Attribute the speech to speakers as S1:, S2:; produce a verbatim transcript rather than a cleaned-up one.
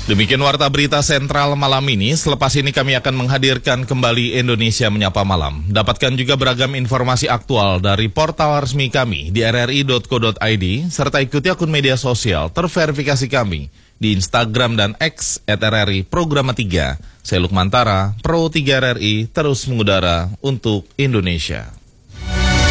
S1: Demikian Warta Berita Sentral malam ini. Selepas ini kami akan menghadirkan kembali Indonesia Menyapa Malam. Dapatkan juga beragam informasi aktual dari portal resmi kami di r r i dot co dot i d, serta ikuti akun media sosial terverifikasi kami di Instagram dan X at r r i Programa tiga. Saya Lukman Tara, Pro tiga R R I, terus mengudara untuk Indonesia.